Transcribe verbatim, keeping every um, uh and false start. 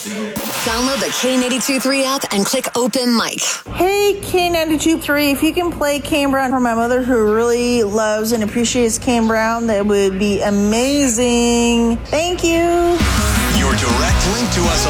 Download the K ninety-two point three app and click Open Mic. Hey, K ninety-two point three, if you can play Kane Brown for my mother who really loves and appreciates Kane Brown, that would be amazing. Thank you. Your direct link to us